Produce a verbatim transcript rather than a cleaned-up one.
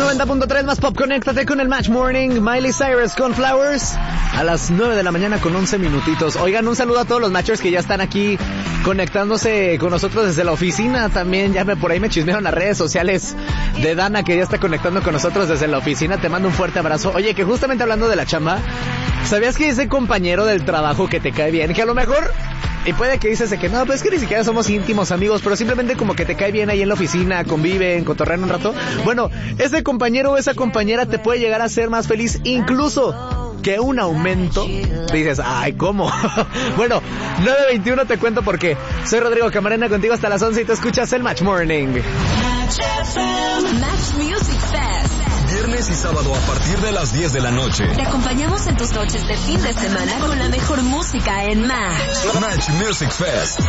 noventa punto tres más pop, conéctate con el Match Morning. Miley Cyrus con Flowers a las nueve de la mañana con once minutitos. Oigan, un saludo a todos los matchers que ya están aquí conectándose con nosotros desde la oficina. También ya me por ahí me chismearon las redes sociales de Dana, que ya está conectando con nosotros desde la oficina. Te mando un fuerte abrazo. Oye, que justamente hablando de la chamba, ¿sabías que ese compañero del trabajo que te cae bien, que a lo mejor, y puede que dices de que no, pues es que ni siquiera somos íntimos amigos, pero simplemente como que te cae bien ahí en la oficina, conviven, cotorrean un rato? Bueno, ese compañero o esa compañera te puede llegar a ser más feliz, incluso que un aumento. Dices, ay, ¿cómo? Bueno, nueve veintiuno te cuento por qué. Soy Rodrigo Camarena, contigo hasta las once y te escuchas el Match Morning. Match Music Fest. Viernes y sábado a partir de las diez de la noche. Te acompañamos en tus noches de fin de semana con la mejor música en Match. Match Music Fest.